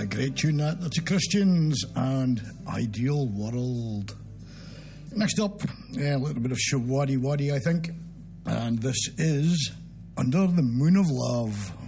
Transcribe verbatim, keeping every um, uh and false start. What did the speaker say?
A great tune that. That's the Christians and Ideal World. Next up, yeah, a little bit of Shawaddy Waddy, I think. And this is Under the Moon of Love.